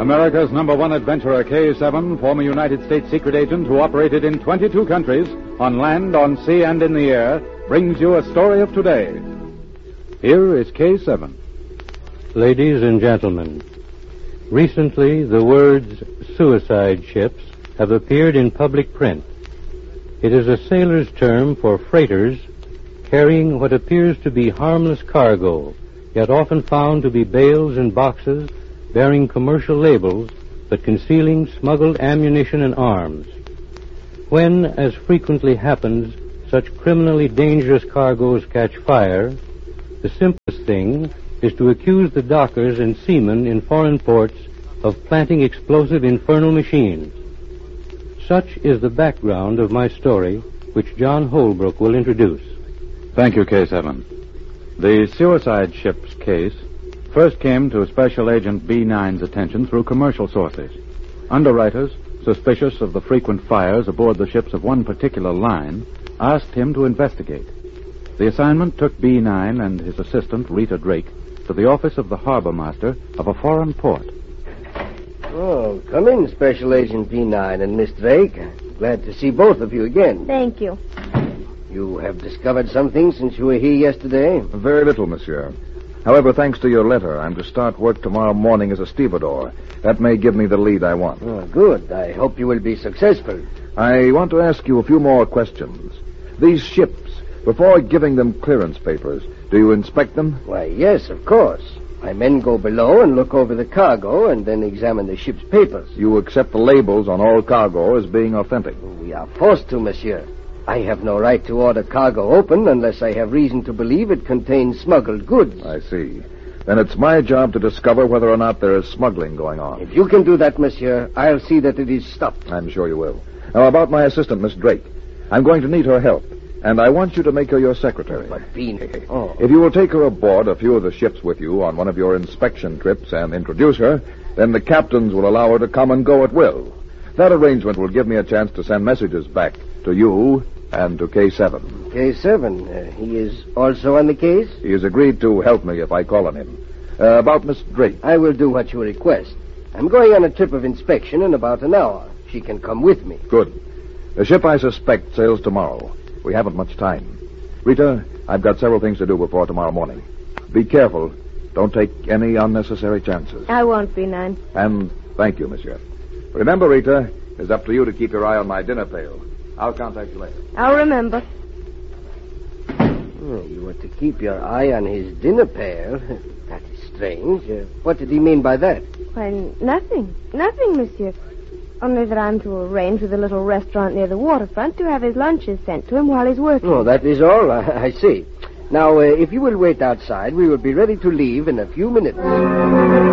America's #1 adventurer, K-7, former United States secret agent who operated in 22 countries, on land, on sea, and in the air, brings you a story of today. Here is K-7. Ladies and gentlemen, recently the words suicide ships have appeared in public print. It is a sailor's term for freighters carrying what appears to be harmless cargo, yet often found to be bales and boxes bearing commercial labels but concealing smuggled ammunition and arms. When, as frequently happens, such criminally dangerous cargoes catch fire, the simplest thing is to accuse the dockers and seamen in foreign ports of planting explosive infernal machines. Such is the background of my story, which John Holbrook will introduce. Thank you, K-7. The suicide ship's case first came to Special Agent B-9's attention through commercial sources. Underwriters, suspicious of the frequent fires aboard the ships of one particular line, asked him to investigate. The assignment took B-9 and his assistant, Rita Drake, to the office of the harbor master of a foreign port. Oh, come in, Special Agent B-9 and Miss Drake. Glad to see both of you again. Thank you. You have discovered something since you were here yesterday? Very little, monsieur. However, thanks to your letter, I'm to start work tomorrow morning as a stevedore. That may give me the lead I want. Oh, good. I hope you will be successful. I want to ask you a few more questions. These ships, before giving them clearance papers, do you inspect them? Why, yes, of course. My men go below and look over the cargo and then examine the ship's papers. You accept the labels on all cargo as being authentic? We are forced to, monsieur. I have no right to order cargo open unless I have reason to believe it contains smuggled goods. I see. Then it's my job to discover whether or not there is smuggling going on. If you can do that, monsieur, I'll see that it is stopped. I'm sure you will. Now, about my assistant, Miss Drake. I'm going to need her help, and I want you to make her your secretary. But, Bean... Oh. If you will take her aboard a few of the ships with you on one of your inspection trips and introduce her, then the captains will allow her to come and go at will. That arrangement will give me a chance to send messages back to you and to K-7. K-7? He is also on the case? He has agreed to help me if I call on him. About Miss Drake. I will do what you request. I'm going on a trip of inspection in about an hour. She can come with me. Good. The ship I suspect sails tomorrow. We haven't much time. Rita, I've got several things to do before tomorrow morning. Be careful. Don't take any unnecessary chances. I won't be none. And thank you, monsieur. Remember, Rita, it's up to you to keep your eye on my dinner pail. I'll contact you later. I'll remember. Oh, you were to keep your eye on his dinner pail. That is strange. What did he mean by that? Why, nothing. Nothing, monsieur. Only that I'm to arrange with a little restaurant near the waterfront to have his lunches sent to him while he's working. Oh, that is all. I see. Now, if you will wait outside, we will be ready to leave in a few minutes.